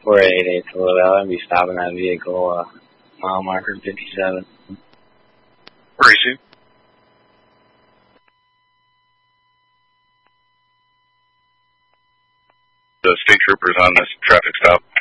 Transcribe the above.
488 to Louisville. I'm going to be stopping that vehicle, mile marker 57. Where is you? The state troopers on this traffic stop.